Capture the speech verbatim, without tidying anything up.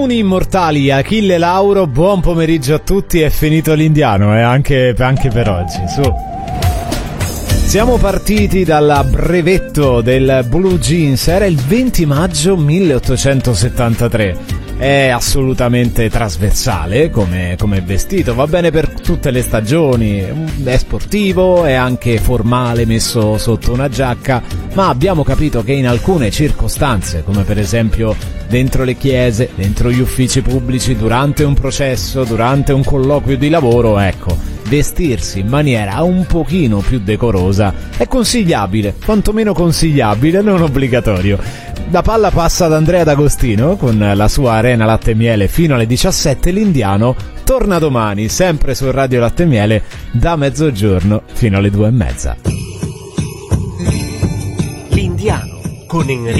Comuni immortali, Achille Lauro, buon pomeriggio a tutti, è finito l'indiano, eh, anche, anche per oggi, su. Siamo partiti dal brevetto del Blue Jeans, era il venti maggio milleottocentosettantatré. È assolutamente trasversale come, come vestito, va bene per tutte le stagioni, è sportivo, è anche formale messo sotto una giacca, ma abbiamo capito che in alcune circostanze, come per esempio dentro le chiese, dentro gli uffici pubblici, durante un processo, durante un colloquio di lavoro, ecco, vestirsi in maniera un pochino più decorosa è consigliabile, quantomeno consigliabile, non obbligatorio. La palla passa ad Andrea D'Agostino con la sua Arena Latte e Miele fino alle diciassette. L'Indiano torna domani, sempre su Radio Latte e Miele, da mezzogiorno fino alle due e mezza. L'Indiano con Enrico